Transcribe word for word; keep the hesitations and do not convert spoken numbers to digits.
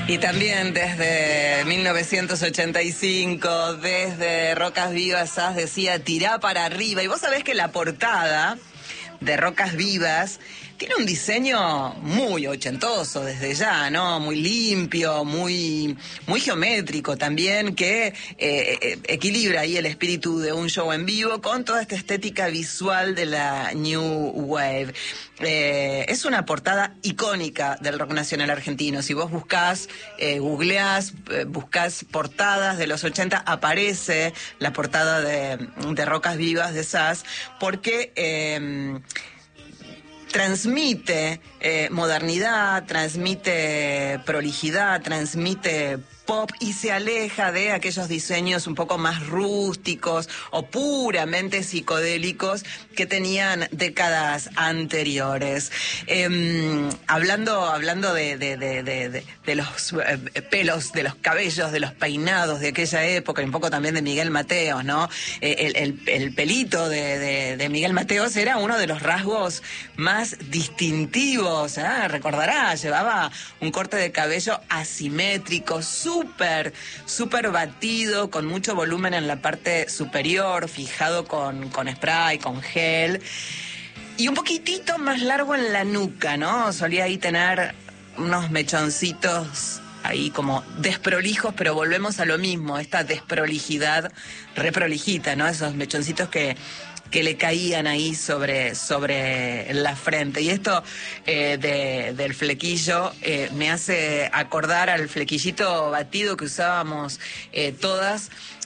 Y también desde mil novecientos ochenta y cinco, desde Rocas Vivas, Sass decía tirá para arriba. Y vos sabés que la portada de Rocas Vivas tiene un diseño muy ochentoso desde ya, ¿no? Muy limpio, muy, muy geométrico también, que eh, eh, equilibra ahí el espíritu de un show en vivo con toda esta estética visual de la New Wave. Eh, es una portada icónica del rock nacional argentino. Si vos buscás, eh, googleás, eh, buscás portadas de los ochenta, aparece la portada de, de Rocas Vivas de Sass, porque Eh, transmite eh, modernidad, transmite prolijidad, transmite pop y se aleja de aquellos diseños un poco más rústicos o puramente psicodélicos que tenían décadas anteriores. Eh, hablando hablando de, de, de, de, de, de los eh, pelos, de los cabellos, de los peinados de aquella época y un poco también de Miguel Mateos, ¿no? Eh, el, el, el pelito de, de, de Miguel Mateos era uno de los rasgos más distintivos, ¿eh? Recordará, llevaba un corte de cabello asimétrico, súper, súper batido, con mucho volumen en la parte superior, fijado con, con spray, con gel, y un poquitito más largo en la nuca, ¿no? Solía ahí tener unos mechoncitos ahí como desprolijos, pero volvemos a lo mismo, esta desprolijidad reprolijita, ¿no? Esos mechoncitos que que le caían ahí sobre, sobre la frente. Y esto eh, de, del flequillo eh, me hace acordar al flequillito batido que usábamos eh, todas